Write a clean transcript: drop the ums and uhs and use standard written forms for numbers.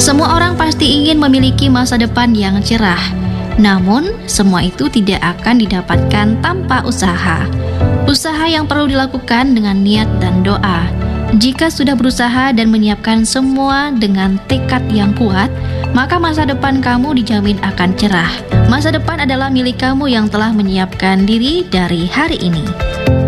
Semua orang pasti ingin memiliki masa depan yang cerah. Namun, semua itu tidak akan didapatkan tanpa usaha. Usaha yang perlu dilakukan dengan niat dan doa. Jika sudah berusaha dan menyiapkan semua dengan tekad yang kuat, maka masa depan kamu dijamin akan cerah. Masa depan adalah milik kamu yang telah menyiapkan diri dari hari ini.